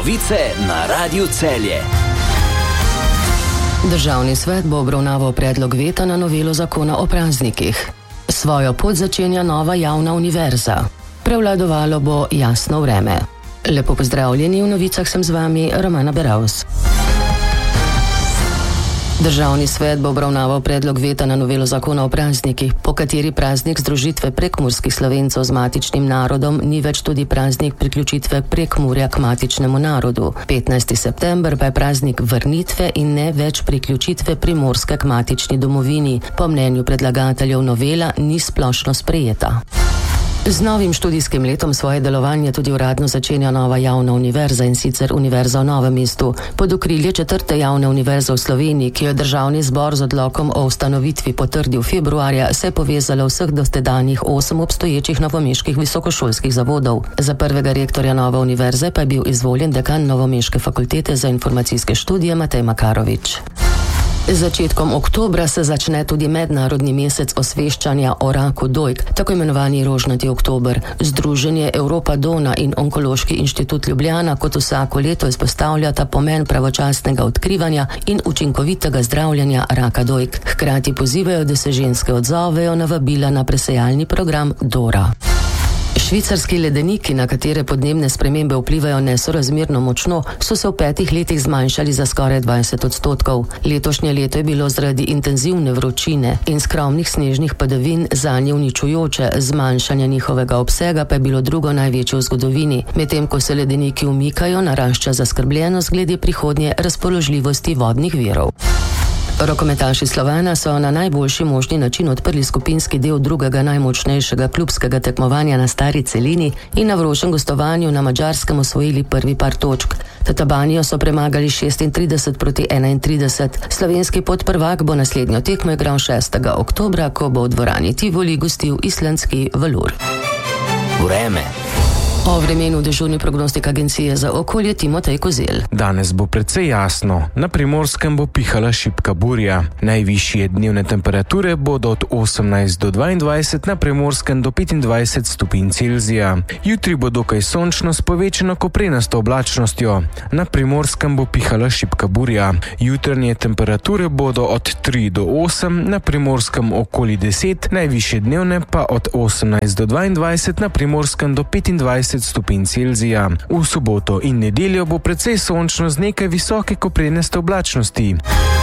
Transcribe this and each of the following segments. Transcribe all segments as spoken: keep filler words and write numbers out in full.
Novice na Radiu Celje. Državni svet bo obravnaval predlog veta na novelo zakona o praznikih. Svojo pot začenja nova javna univerza. Prevladovalo bo jasno vreme. Lepo pozdravljeni, v novicah sem z vami Romana Beravs. Državni svet bo obravnaval predlog veta na novelo zakona o praznikih, po kateri praznik združitve prekmurskih Slovencev z matičnim narodom ni več tudi praznik priključitve Prekmurja k matičnemu narodu. petnajsti september pa je praznik vrnitve in ne več priključitve Primorske k matični domovini. Po mnenju predlagateljev novela ni splošno sprejeta. Z novim študijskim letom svoje delovanje tudi uradno začenja nova javna univerza, in sicer Univerza v Novem mestu. Pod okrilje četrte javne univerze v Sloveniji, ki jo je državni zbor z odlokom o ustanovitvi potrdil februarja, se je povezalo vseh dotedanjih osem obstoječih novomeških visokošolskih zavodov. Za prvega rektorja nove univerze pa je bil izvoljen dekan Novomeške fakultete za informacijske študije Matej Makarovič. Z začetkom oktobra se začne tudi mednarodni mesec osveščanja o raku dojk, tako imenovani rožnati oktober. Združenje Europa Dona in Onkološki inštitut Ljubljana kot vsako leto izpostavljata pomen pravočasnega odkrivanja in učinkovitega zdravljenja raka dojk. Hkrati pozivajo, da se ženske odzovejo na vabila na presejalni program Dora. Švicarski ledeniki, na katere podnebne spremembe vplivajo nesorazmerno močno, so se v petih letih zmanjšali za skoraj dvajset odstotkov. Letošnje leto je bilo zaradi intenzivne vročine in skromnih snežnih padavin zanje uničujoče, zmanjšanje njihovega obsega pa je bilo drugo največje v zgodovini. Medtem ko se ledeniki umikajo, narašča zaskrbljenost glede prihodnje razpoložljivosti vodnih virov. Rokometaši Slovana so na najboljši možni način odprli skupinski del drugega najmočnejšega klubskega tekmovanja na Stari celini in na vročem gostovanju na Madžarskem osvojili prvi par točk. Tatabanijo so premagali šestintrideset proti enaintrideset. Slovenski podprvak bo naslednjo tekmo igral šestega oktobra, ko bo v dvorani Tivoli gostil islandski Valur. Vreme. O vremenu dežurni prognostik agencije za okolje Timotej Kozel. Danes bo precej jasno. Na Primorskem bo pihala šibka burja. Najvišje dnevne temperature bodo od osemnajst do dvaindvajset, na Primorskem do petindvajset stopinj Celzija. Jutri bo dokaj sončno s povečano koprenasto oblačnostjo. Na Primorskem bo pihala šibka burja. Jutranje temperature bodo od tri do osem, na Primorskem okoli deset, najvišje dnevne pa od osemnajst do dvaindvajset, na Primorskem do petindvajset stopinj Celzija. V soboto in nedeljo bo precej sončno z nekaj visoke koprenaste oblačnosti.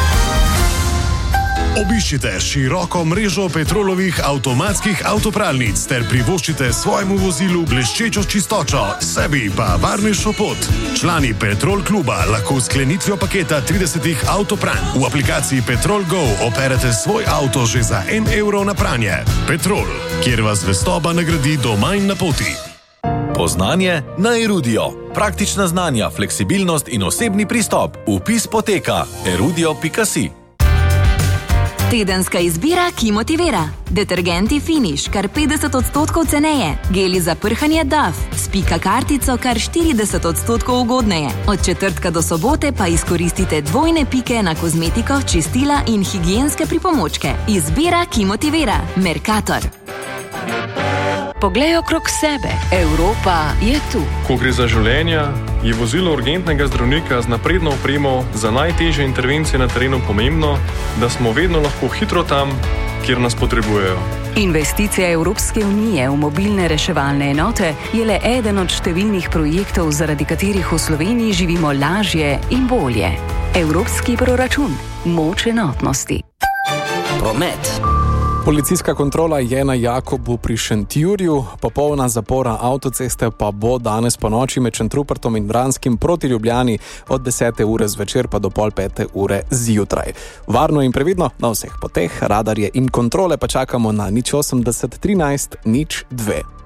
Obiščite široko mrežo Petrolovih avtomatskih avtopralnic ter privoščite svojemu vozilu bleščečo čistočo, sebi pa varnejšo pot. Člani Petrol kluba lahko s sklenitvijo paketa tridesetih avtopranj v aplikaciji Petrol Go operete svoj avto že za en evro na pranje. Petrol, kjer vas zvestoba nagradi doma in na poti. Poznanje na Erudio. Praktična znanja, fleksibilnost in osebni pristop. Vpis poteka erudio pika si. Tedenska izbira, ki motivira. Detergenti Finish, kar petdeset odstotkov ceneje. Geli za prhanje Dove, s Pika kartico kar štirideset odstotkov ugodneje. Od četrtka do sobote pa izkoristite dvojne pike na kozmetiko, čistila in higienske pripomočke. Izbira, ki motivira. Mercator. Poglej okrog sebe. Evropa je tu. Ko gre za življenja, je vozilo urgentnega zdravnika z napredno opremo za najtežje intervencije na terenu pomembno, da smo vedno lahko hitro tam, kjer nas potrebujejo. Investicija Evropske unije v mobilne reševalne enote je le eden od številnih projektov, zaradi katerih v Sloveniji živimo lažje in bolje. Evropski proračun. Moč enotnosti. Promet. Policijska kontrola je na Jakobu pri Šentjurju, popolna zapora avtoceste pa bo danes po noči med Šentrupertom in Vranskim proti Ljubljani od desete ure zvečer pa do pol pete ure zjutraj. Varno in previdno na vseh poteh, radarje in kontrole pa čakamo na nič osemdeset trinajst nič dve.